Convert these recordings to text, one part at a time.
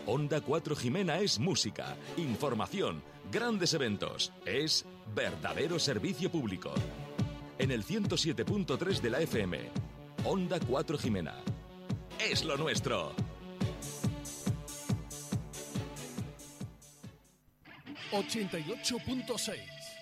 Onda 4 Jimena es música, información, grandes eventos. Es verdadero servicio público. En el 107.3 de la FM. Onda 4 Jimena. Es lo nuestro. 88.6.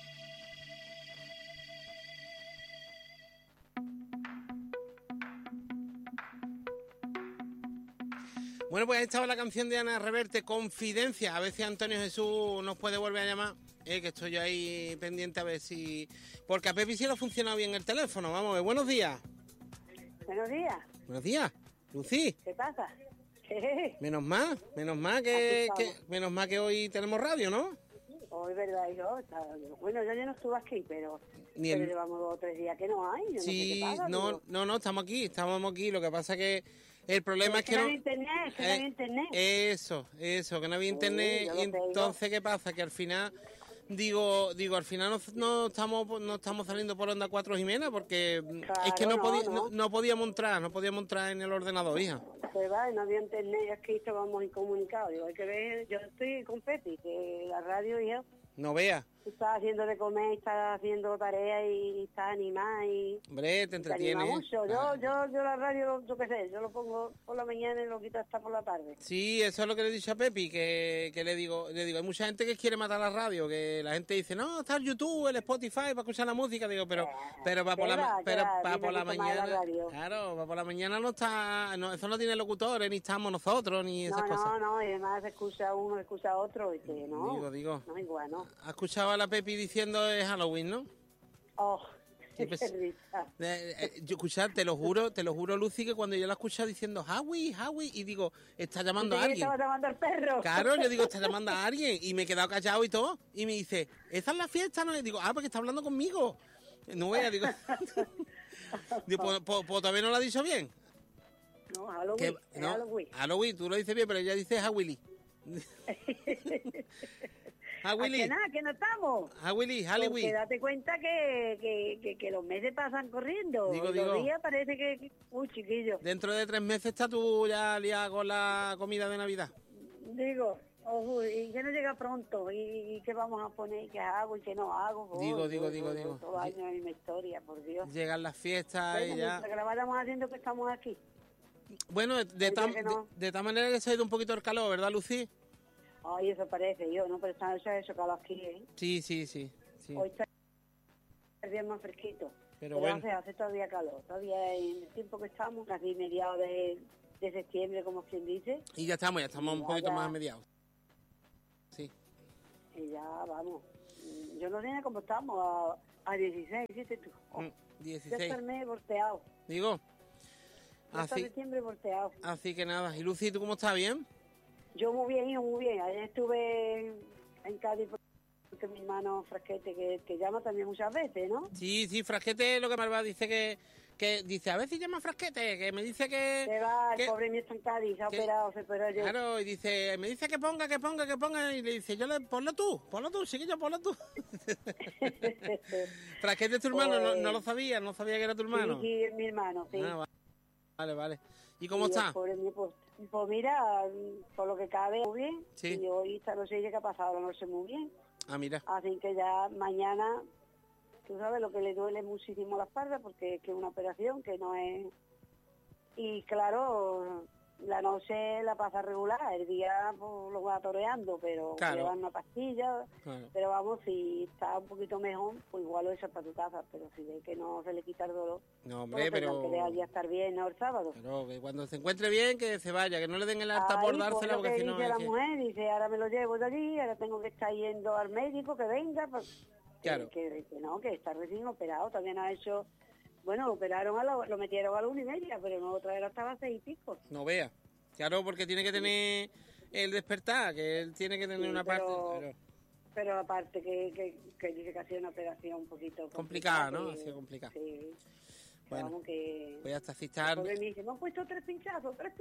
Bueno, pues ahí estaba la canción de Ana Reverte, Confidencia. A ver si Antonio Jesús nos puede volver a llamar, que estoy yo ahí pendiente a ver si... Porque a Pepi sí le ha funcionado bien el teléfono. Vamos a ver, buenos días. Buenos días. Buenos días, Lucy. ¿Qué pasa? Menos mal que hoy tenemos radio, ¿no? Hoy, verdad, bueno, yo ya no estuve aquí, pero llevamos 2 o 3 días que no hay. Yo sí, no sé qué pasa, no, estamos aquí. Lo que pasa que el problema es que no había internet, no había internet. Eso, que no había internet. Y entonces, ¿qué pasa? Que al final... Digo, al final no estamos saliendo por Onda 4 Jimena porque claro, es que no podíamos entrar en el ordenador, hija. Pues va, no había internet, es que estábamos incomunicados. Digo, hay que ver, yo estoy con Pepi, que la radio, hija. No veas. Estás haciendo de comer, estás haciendo tareas y estás animada y... Hombre, te entretiene. Mucho. Yo la radio, yo qué sé, yo lo pongo por la mañana y lo quito hasta por la tarde. Sí, eso es lo que le he dicho a Pepi, que le digo, hay mucha gente que quiere matar la radio, que la gente dice, no, está el YouTube, el Spotify para escuchar la música, digo, pero para por la mañana, claro, para por la mañana no está, no, eso no tiene locutores, ni estamos nosotros, ni esas cosas. No, y además se escucha uno, se escucha otro, y que no. Digo. No, igual, no. ¿Has escuchado a la Pepi diciendo es Halloween, no? Oh, qué risa. Yo te lo juro, Lucy, que cuando yo la escuché diciendo Howie, y digo, está llamando a alguien. Estaba llamando al perro. Claro, yo digo, está llamando a alguien, y me he quedado callado y todo, y me dice, ¿esa es la fiesta? No, y digo, porque está hablando conmigo. No voy a, digo, pues todavía no lo ha dicho bien. No, Halloween. Halloween, tú lo dices bien, pero ella dice Halloween. Que nada, que no estamos. Halloween. Porque date cuenta que los meses pasan corriendo. Los días parece que... Uy, chiquillo. Dentro de 3 meses estás tú ya liada con la comida de Navidad. Digo, y que no llega pronto. ¿Y qué vamos a poner? ¿Qué hago y qué no hago? Digo. Todo año hay una historia, por Dios. Llegan las fiestas y ya... Que la vayamos haciendo que estamos aquí. Bueno, de tal manera que se ha ido un poquito el calor, ¿verdad, Lucy? Ay, eso parece yo, ¿no? Pero está eso calor aquí, ¿eh? Sí. Hoy está el día más fresquito. Pero bueno. Hace todavía calor. Todavía en el tiempo que estamos, casi mediados de septiembre, como quien dice. Y ya estamos un poquito más a mediados. Sí. Y ya, vamos. Yo no sé cómo estamos, a 16, ¿viste tú? 16. Ya está el mes volteado. Digo. Hasta septiembre volteado. Así que nada. ¿Y Lucy, tú cómo estás? ¿Bien? Yo muy bien, hijo, muy bien. Ayer estuve en Cádiz porque mi hermano Frasquete, que llama también muchas veces, ¿no? Sí, Frasquete lo que Malva dice que dice, a veces llama Frasquete, que me dice que... Se va, el pobre mío está en Cádiz, se operó ayer. Claro, y dice, me dice que ponga, y le dice, ponlo tú, chiquillo, ponlo tú. Frasquete es tu hermano, pues, no lo sabía, que era tu hermano. Sí, es mi hermano, sí. Vale. ¿Y cómo está? Pobre mío, pues mira, por lo que cabe, muy bien. Sí. Y hoy esta noche ya que ha pasado la noche muy bien. Ah, mira. Así que ya mañana, tú sabes lo que le duele muchísimo la espalda, porque es que es una operación que no es... Y claro, la noche la pasa regular, el día pues, lo va toreando, pero claro. le dan una pastilla, claro. Pero vamos, si está un poquito mejor, pues igual lo echa para tu casa, pero si ve que no se le quita el dolor, no, hombre, pero... que dejar ya estar bien, ¿no? El sábado. Pero que cuando se encuentre bien, que se vaya, que no le den el alta por dársela, porque si no... Dice la mujer, dice, ahora me lo llevo de allí, ahora tengo que estar yendo al médico, que venga, pues... Claro. Que no, que está recién operado, también ha hecho... Bueno, lo operaron, lo metieron a la 1:30, pero no, otra vez estaba a 6 y pico. No vea. Claro, porque tiene que tener el despertar, que él tiene que tener una parte... Pero aparte que dice que ha sido una operación un poquito complicada, ¿no? Ha sido complicada. Sí. Bueno, vamos que... voy hasta citar... El pobre me dice, me han puesto 3 pinchazos. Claro,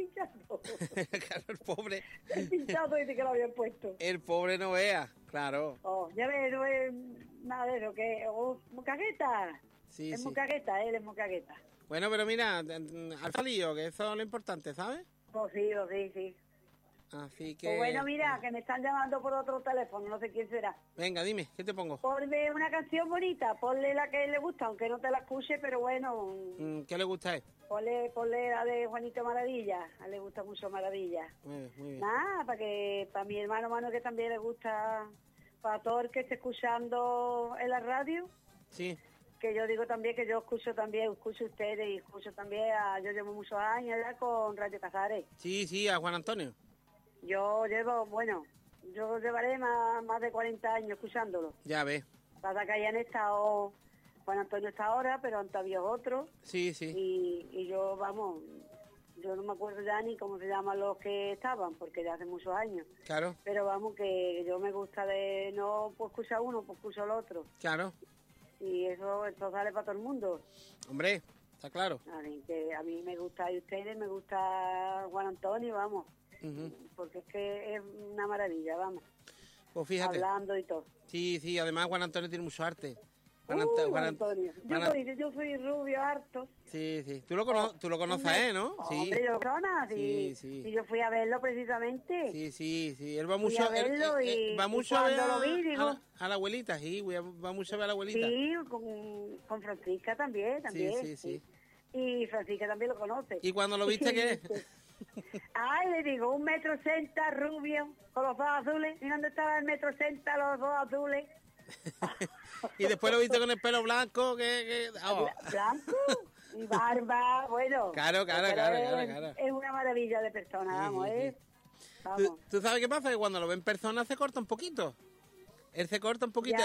el pobre... 3 pinchazos dice que lo habían puesto. El pobre no vea, claro. Ya ves, no es nada de eso, que... mocagueta. Sí, es mocagueta, él es mocagueta. Bueno, pero mira, al lío, que eso es lo importante, ¿sabes? Pues sí. Así que... Pues bueno, mira, que me están llamando por otro teléfono, no sé quién será. Venga, dime, ¿qué te pongo? Ponle una canción bonita, ponle la que le gusta, aunque no te la escuche, pero bueno... ¿Qué le gusta a él? Ponle la de Juanito Maravilla, a él le gusta mucho Maravilla. Muy bien. Nada, para mi hermano Manu, que también le gusta, para todo el que esté escuchando en la radio. Sí. Que yo digo también que yo escucho ustedes y escucho también, yo llevo muchos años ya con Radio Casares. Sí, a Juan Antonio. Yo llevaré más de 40 años escuchándolo. Ya ves. Pasa que hayan estado, Juan Antonio está ahora, pero antes había otro. Sí. Y yo, yo no me acuerdo ya ni cómo se llaman los que estaban, porque ya hace muchos años. Claro. Pero vamos, que yo me gusta de no pues escuchar uno, pues escucho el otro. Claro. Y eso sale para todo el mundo. Hombre, está claro. A mí me gusta, y ustedes, me gusta Juan Antonio, vamos. Porque es que es una maravilla, vamos. Pues fíjate. Hablando y todo. Sí, además Juan Antonio tiene mucho arte. Juan Antonio. Yo soy rubio, harto. Sí. Tú lo conoces, ¿no? Sí. Hombre, yo conozco, sí. Y yo fui a verlo precisamente. Sí. Él va mucho a verlo va mucho a ver lo vi, digo, a la abuelita, sí. Va mucho a ver a la abuelita. Sí, con Francisca también. Sí. Y Francisca también lo conoce. ¿Y cuando lo viste qué? Ay, le digo, 1,60 m, rubio, con los ojos azules. ¿Y dónde estaba el 1,60 m, los ojos azules? Y después lo viste con el pelo blanco, ¿Blanco? Y barba, bueno. Claro. Es una maravilla de persona, vamos, sí. Vamos. ¿Tú sabes qué pasa? Que cuando lo ven en persona se corta un poquito. Él se corta un poquito.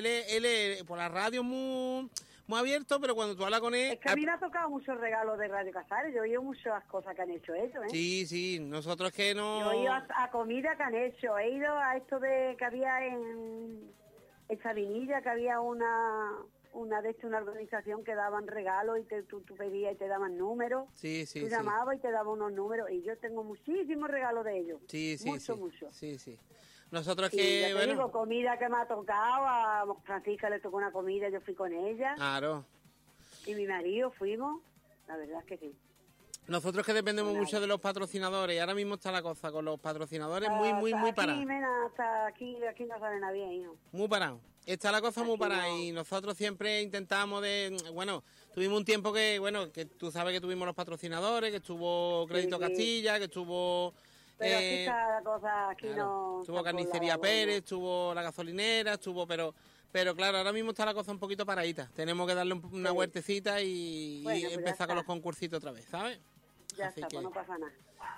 Él por la radio muy abierto, pero cuando tú hablas con él... Es que a mí me ha tocado muchos regalos de Radio Casares. Yo he oído muchas cosas que han hecho ellos, ¿eh? Sí. Nosotros que no... Yo he ido a comida que han hecho. He ido a esto de que había en Sabinilla, que había una organización que daban regalos y tú pedías y te daban números. Sí. Tú llamabas y te daban unos números. Y yo tengo muchísimos regalos de ellos. Mucho. Sí. Nosotros ya te digo, comida que me ha tocado, a Francisca le tocó una comida, yo fui con ella. Claro. Y mi marido fuimos, la verdad es que sí. Nosotros que dependemos mucho de los patrocinadores, y ahora mismo está la cosa con los patrocinadores muy parada. Hasta aquí no sale nada bien, hijo. Muy parado. Está la cosa muy parada y nosotros siempre intentamos tuvimos un tiempo que tú sabes que tuvimos los patrocinadores, que estuvo Crédito Castilla, que estuvo... Pero aquí está la cosa, aquí no... Estuvo Carnicería Pérez, estuvo la gasolinera, pero claro, ahora mismo está la cosa un poquito paradita. Tenemos que darle una huertecita y empezar con los concursitos otra vez, ¿sabes? Ya está, pues no pasa nada.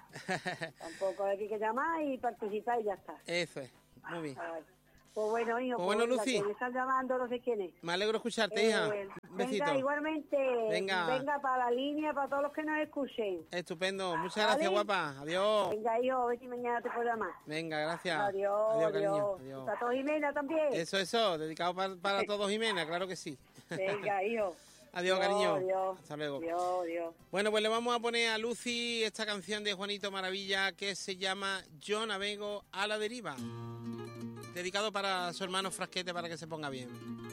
Tampoco hay que llamar y participar y ya está. Eso es, muy bien. Pues bueno, hijo, Lucy. me están llamando, no sé quién es. Me alegro escucharte, hija. Un besito. Venga, igualmente. Venga para la línea, para todos los que nos escuchen. Estupendo. Muchas gracias, guapa. Adiós. Venga, hijo, a ver si mañana te puedo llamar. Venga, gracias. Adiós, cariño. Adiós. Para todos Jimena también. Eso. Dedicado para todos Jimena, claro que sí. Venga, hijo. Adiós, cariño. Adiós. Hasta luego. Adiós. Bueno, pues le vamos a poner a Lucy esta canción de Juanito Maravilla que se llama Yo navego a la deriva. Dedicado para su hermano Frasquete para que se ponga bien.